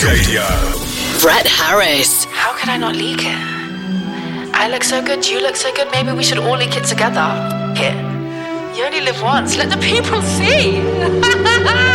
Radio. Brett Harris. How could I not leak it? I look so good, you look so good, maybe we should all leak it together. Here. You only live once, let the people see.